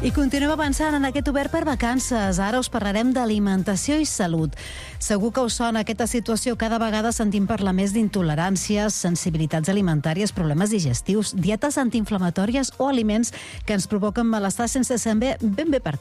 I continuem avançant en aquest obert per vacances. Ara us parlarem d'alimentació i salut. Segur que us sona aquesta situació. Cada vegada sentim parlar més d'intoleràncies, sensibilitats alimentàries, problemes digestius, dietes antiinflamatòries o aliments que ens provoquen malestar sense saber ben bé per